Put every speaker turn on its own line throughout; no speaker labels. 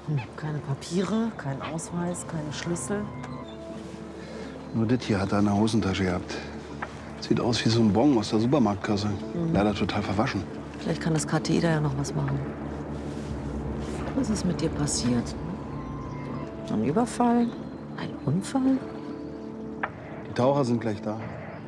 Keine Papiere, kein Ausweis, keine Schlüssel.
Nur das hier hat er in der Hosentasche gehabt. Sieht aus wie so ein Bon aus der Supermarktkasse. Leider total verwaschen.
Vielleicht kann das KTI da ja noch was machen. Was ist mit dir passiert? Ein Überfall? Ein Unfall?
Die Taucher sind gleich da.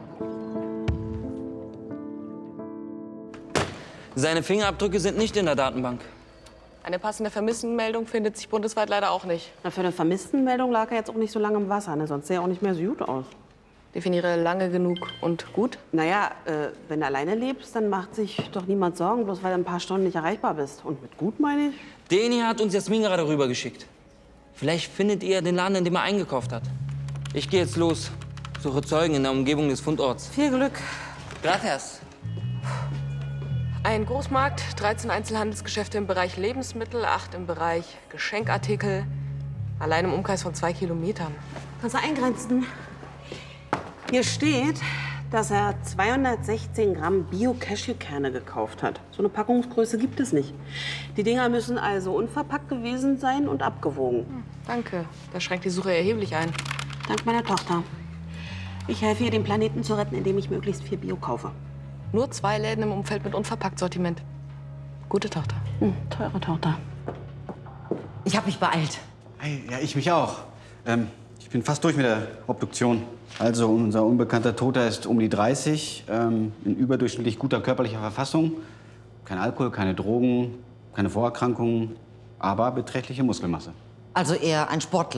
Seine Fingerabdrücke sind nicht in der Datenbank.
Eine passende Vermisstenmeldung findet sich bundesweit leider auch nicht.
Na, für eine Vermisstenmeldung lag er jetzt auch nicht so lange im Wasser, ne? Sonst sähe er auch nicht mehr so gut aus.
Definiere lange genug und gut.
Naja, wenn du alleine lebst, dann macht sich doch niemand Sorgen, bloß weil du ein paar Stunden nicht erreichbar bist. Und mit gut meine ich?
Den hier hat uns Jasmin gerade rübergeschickt. Vielleicht findet ihr den Laden, in dem er eingekauft hat. Ich gehe jetzt los. Suche Zeugen in der Umgebung des Fundorts.
Viel Glück.
Gracias.
Ein Großmarkt, 13 Einzelhandelsgeschäfte im Bereich Lebensmittel, 8 im Bereich Geschenkartikel. Allein im Umkreis von 2 Kilometern.
Kannst du eingrenzen? Hier steht, dass er 216 Gramm Bio-Cashewkerne gekauft hat. So eine Packungsgröße gibt es nicht. Die Dinger müssen also unverpackt gewesen sein und abgewogen.
Danke. Das schränkt die Suche erheblich ein.
Dank meiner Tochter. Ich helfe ihr, den Planeten zu retten, indem ich möglichst viel Bio kaufe.
Nur 2 Läden im Umfeld mit Unverpackt-Sortiment. Gute Tochter.
Teure Tochter.
Ich habe mich beeilt.
Hey, ja, ich mich auch. Ich bin fast durch mit der Obduktion. Also, unser unbekannter Toter ist um die 30, in überdurchschnittlich guter körperlicher Verfassung. Kein Alkohol, keine Drogen, keine Vorerkrankungen, aber beträchtliche Muskelmasse.
Also eher ein Sportler.